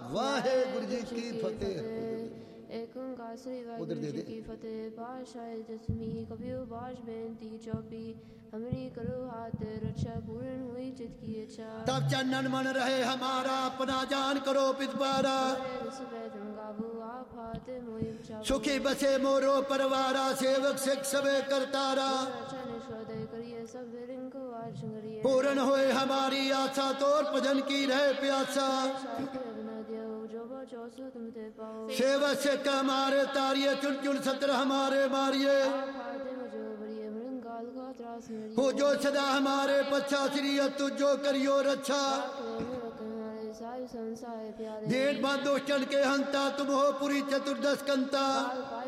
वाहेगुरु जी की फतेह। एक ओंकार श्री वाहिगुरु जी की फतेह। पातशाह दसवीं कबियो बाज बेनती चौपी, हमरी करो हाथ रक्षा, पूर्ण हुई चित की इच्छा। तब चंदन मन रहे हमारा, अपना जान करो पितवारा। सुखी बसे मोरो परवारा, सेवक सिख सबे करतारा। पूर्ण होए हमारी आशा, तोर भजन की रहे प्यासा। सेवा से हमारे तारिये, चुन चुन सत्र हमारे मारिये। हो जो सदा हमारे पच्छा, श्री तुझो करियो रक्षा। भेंट बांधो चढ़ के हंता, तुम हो पुरी चतुर्दश कंता।